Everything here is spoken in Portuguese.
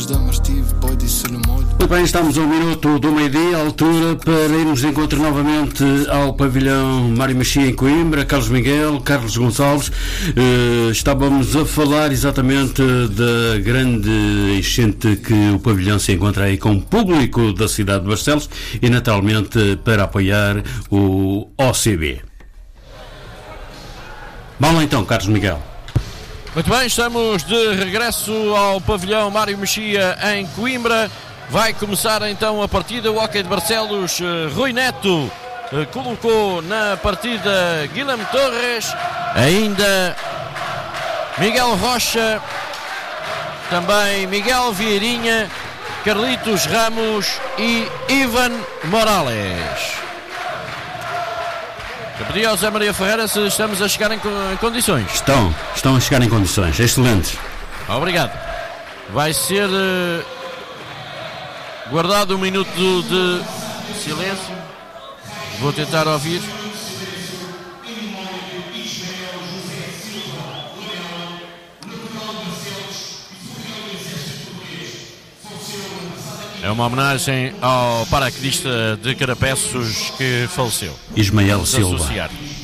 Muito bem, estamos a 1 minuto do meio-dia, altura para irmos de encontro novamente ao pavilhão Mário Mexia em Coimbra. Carlos Miguel, Carlos Gonçalves, estávamos a falar exatamente da grande enchente que o pavilhão se encontra aí com o público da cidade de Barcelos e naturalmente para apoiar o OCB. Vamos lá então, Carlos Miguel. Muito bem, estamos de regresso ao pavilhão Mário Mexia em Coimbra. Vai começar então a partida. O Hockey de Barcelos, Rui Neto colocou na partida Guilherme Torres, ainda Miguel Rocha, também Miguel Vieirinha, Carlitos Ramos e Ivan Morales. Eu pedi ao Zé Maria Ferreira se estamos a chegar em condições. Estão a chegar em condições, excelentes. Obrigado. Vai ser guardado 1 minuto de silêncio. Vou tentar ouvir. É uma homenagem ao paraquedista de Carapeços que faleceu. Ismael Silva. Associar.